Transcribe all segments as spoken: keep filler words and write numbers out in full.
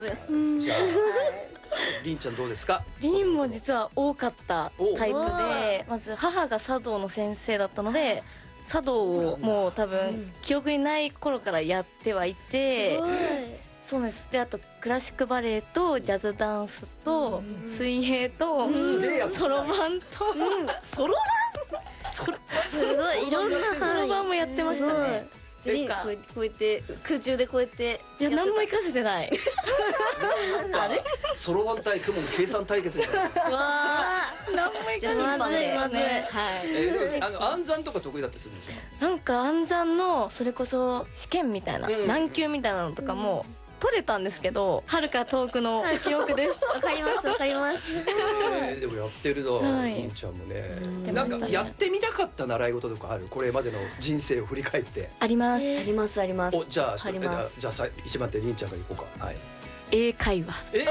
じゃありんちゃんどうですか？ りんも実は多かったタイプで、まず母が茶道の先生だったので茶道をもう多分記憶にない頃からやってはいて、そうなんです。であとクラシックバレエとジャズダンスと水泳とそろばんとそろばんそろすごいいろんなそろばんもやってましたね。 ジこうやって空中でこうやっていや何も活かせてない。 あれそろばん対クモン計算対決みたいな。 わあ何も活かせてじゃあ審判でないね。 えー、でもあの暗算とか得意だったりするんですか？ なんか暗算のそれこそ試験みたいな、 うん難級みたいなのとかも取れたんですけど、はるか遠くの記憶です。 わかりますわかります。 えー、でもやってるの、 はい、 りんちゃんもね。 うんなんかやってみたかった習い事とかある？これまでの人生を振り返って。 あります。 ありますあります。 お、じゃああります。 じゃあさ一番手りんちゃんからいこうか。はい。 英会話。 えー、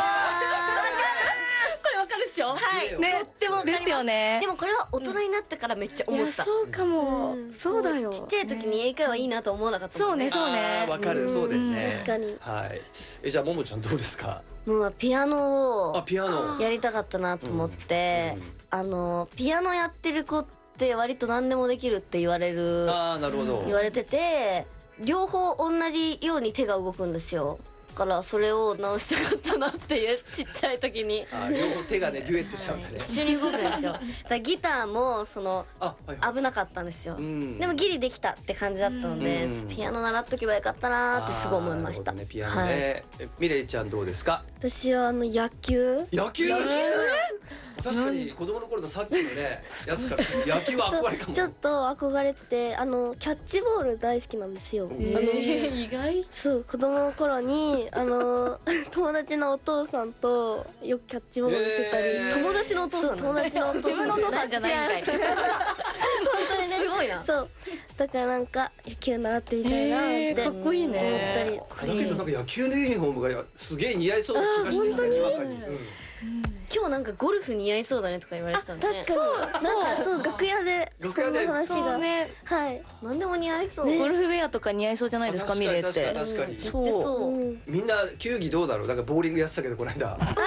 これわかるっしょ？ はいね、 とってもですよね。 でもこれは大人になってからめっちゃいや思った。 そうかも、 うんそうだよ。 ちっちゃい時に英会話いいなと思わなかったもんね。 そうねあーわかる、そうだよね。 確かに。 はい。え、じゃあももちゃんどうですか？ もうピアノあ、 をピアノ。 やりたかったなと思って、 うんうんあのピアノやってる子って割と何でもできるって言われるああ、なるほど。 言われてて、両方同じように手が動くんですよ。だからそれを直したかったなっていうちっちゃい時にあ、両方手がねデュエットしちゃうんだね。 一緒に動くんですよ。だからギターもそのあ、はいはい。 危なかったんですよ。 うんでもギリできたって感じだったので、 うんピアノ習っとけばよかったなーってすごい思いました。 あーなるほどね、ピアノね。えミレイちゃんどうですか？ 私はあの野球野球。確かに子供の頃のさっきのねやつから野球は憧れかも。 ちょっと憧れてて、あのキャッチボール大好きなんですよ。あの意外。 そう子供の頃にあの友達のお父さんとよくキャッチボールしてたり、 えー友達のお父さんそう友達のお父さん自分のお父さんじゃないんかい。 本当にねすごいな。 そうだからなんか野球習ってみたいなって、 えーかっこいいね思ったり。 だけどなんか野球のユニフォームがすげえ似合いそうな気がしてきたにわかに。うん今日なんかゴルフ似合いそうだねとか言われてたんで、ね、 確かになんかそう楽屋で楽屋でそんな話がそうね。 はい何でも似合いそう、 ゴルフウェアとか似合いそうじゃないですか、 確ミレって。 かに確かに確かに。 言ってそう、 うん、 みんな球技どうだろう。なんかボーリングやってたけどこの間。 ここ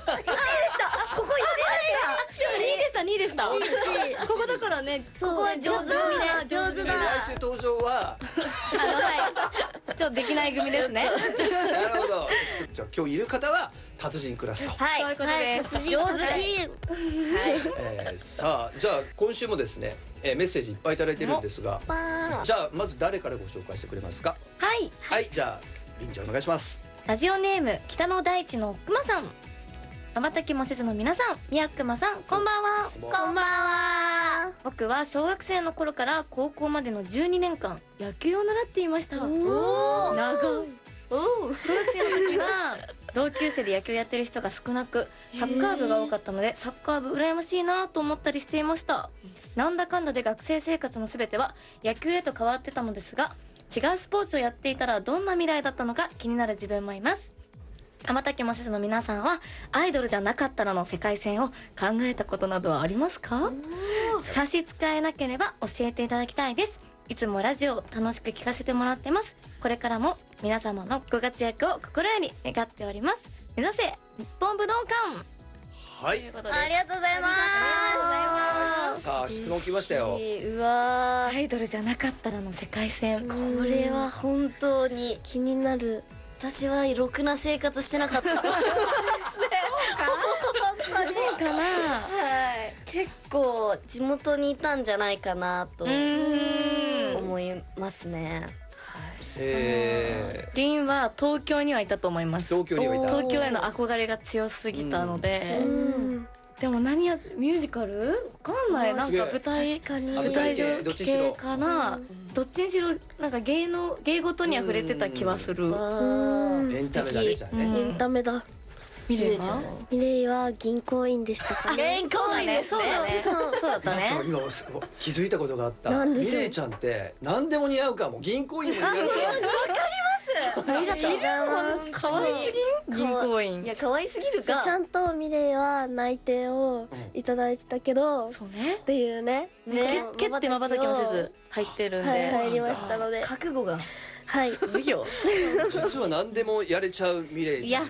にいでしたにいでした。ここだからね、 ここは上手組ね上手でだな。 来週登場はあのはいちょっとできない組ですね。 なるほど。じゃあ今日いる方は達人クラスと。 はいそういうことですはい上手はいえーさあじゃあ今週もですね、えーメッセージいっぱいいただいてるんですが、 パーじゃあまず誰からご紹介してくれますか？ はい。 はい、じゃありんちゃんお願いします。 ラジオネーム北の大地のくまさん。瞬きもせずの皆さん、みやくまさん、こんばんは。 こんばんはこんばんは。 僕は小学生の頃から高校までのじゅうにねんかん野球を習っていました。 おー長い。 おー小学生の時は同級生で野球やってる人が少なく、サッカー部が多かったのでサッカー部羨ましいなと思ったりしていました。なんだかんだで学生生活のすべては野球へと変わってたのですが、違うスポーツをやっていたらどんな未来だったのか気になる自分もいます。瞬きもせずの皆さんはアイドルじゃなかったらの世界線を考えたことなどはありますか？差し支えなければ教えていただきたいです。いつもラジオを楽しく聞かせてもらってます。これからも皆様のご活躍を心より願っております。目指せ日本武道館はいということで、 ありがとうございます。 さあ質問来ましたよ。 うわアイドルじゃなかったらの世界線。 ーこれは本当に気になる。 私はろくな生活してなかったからそうかな。 はい結構地元にいたんじゃないかなとうーん。 思いますね。 えー、 リンは東京にはいたと思います。 東京にはいた。 東京への憧れが強すぎたので、 うんでも何やミュージカルわかんない。なんすげえか舞台確かにあ舞台系どっちにしろ系かな、どっちにしろなんか芸能芸事には触れてた気はする。 わーエンタメだねじゃあね。 うんエンタメだ。 ミレイはミレイちゃんミレイは銀行員でしたかね。 銀行員ですそうだね。 ね。 そうそうだったなんかね。 今気づいたことがあった。 なんでしょうミレイちゃんって何でも似合うかも。銀行員も似合うかありがとうございます。 可愛すぎん銀行員い。や可愛すぎるか。 ちゃんとミレイは内定をいただいてたけど、 そうね。 っていうね。 ね蹴ってまばたきもせず入ってるんで。 はい入りましたので、 覚悟が。 はいいいよ。 実は何でもやれちゃうミレイちゃん。 いや